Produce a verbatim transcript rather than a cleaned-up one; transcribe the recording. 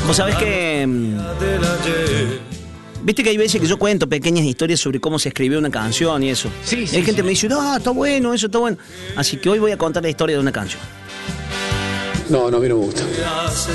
Vos sabés que... Viste que hay veces que yo cuento pequeñas historias sobre cómo se escribió una canción y eso. Sí, sí, hay gente que sí. me dice, ah, está bueno, eso está bueno. Así que hoy voy a contar la historia de una canción. No, no, a mí no me gusta.